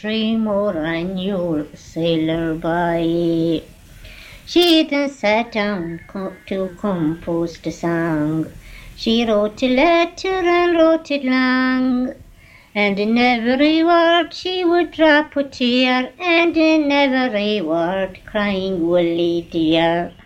3 more and you'll sail her by. She then sat down to compose the song. She wrote a letter and wrote it long, and in every word she would drop a tear, and in every word crying, Willie dear.